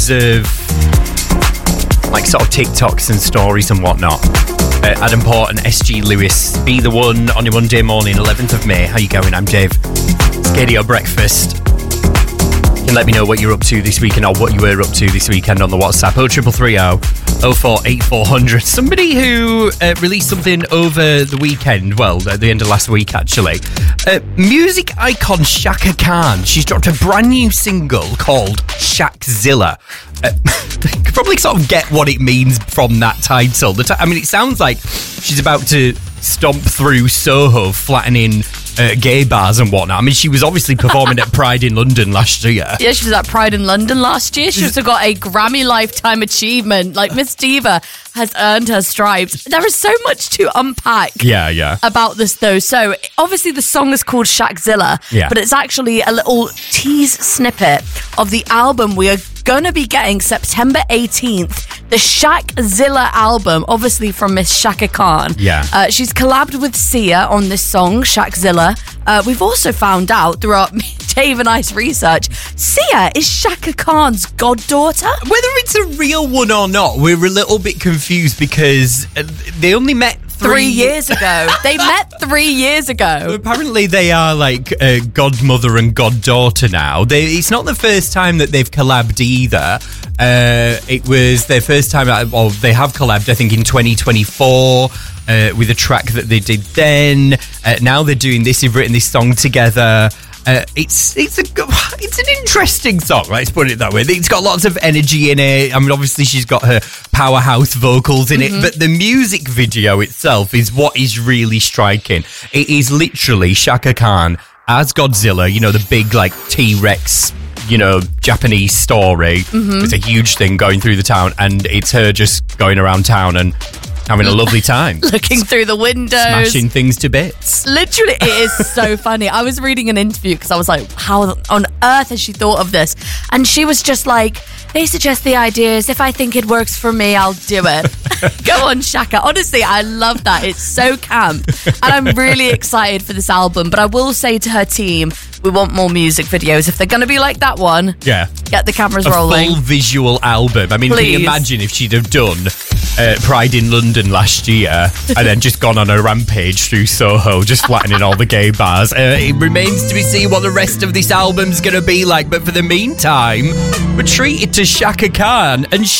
of like sort of TikToks and stories and whatnot. Adam Port and SG Lewis, Be The One on your Monday morning, 11th of May. How you going? I'm Dave. Scadio Breakfast. You can let me know what you're up to this weekend or what you were up to this weekend on the WhatsApp. 0330 048400. Somebody who released something over the weekend, well, at the end of last week actually. Music icon Chaka Khan. She's dropped a brand new single called Shakzilla. You can probably sort of get what it means from that title. I mean, it sounds like she's about to stomp through Soho, flattening gay bars and whatnot. I mean, she was obviously performing at Pride in London last year. Yeah, she was at Pride in London last year. She also got a Grammy Lifetime Achievement. Like, Miss Diva has earned her stripes. There is so much to unpack about this, though. So, obviously, the song is called Shakzilla, but it's actually a little tease snippet of the album we are going to be getting September 18th. The Shakzilla album, obviously from Miss Chaka Khan. Yeah. She's collabed with Sia on this song, Shakzilla. We've also found out through our Dave and I's research, Sia is Chaka Khan's goddaughter. Whether it's a real one or not, we're a little bit confused because they only met 3 years ago. They met 3 years ago. Apparently they are like godmother and goddaughter now. It's not the first time that they've collabed either. It was their first time, they have collabed, I think, in 2024 with a track that they did then. Now they're doing this, they've written this song together. It's an interesting song, let's put it that way. It's got lots of energy in it. I mean, obviously she's got her powerhouse vocals in it, but the music video itself is what is really striking. It is literally Chaka Khan as Godzilla, you know, the big like T-Rex, you know, Japanese story. It's a huge thing going through the town, and it's her just going around town and having a lovely time. Looking through the windows. Smashing things to bits. Literally, it is so funny. I was reading an interview because I was like, how on earth has she thought of this? And she was just like, they suggest the ideas. If I think it works for me, I'll do it. Go on, Chaka. Honestly, I love that. It's so camp. And I'm really excited for this album. But I will say to her team, we want more music videos. If they're going to be like that one, get the cameras rolling. A full visual album. I mean, Please. Can you imagine if she'd have done Pride in London last year and then just gone on a rampage through Soho, just flattening all the gay bars? It remains to be seen what the rest of this album's going to be like. But for the meantime, we're treated to Chaka Khan and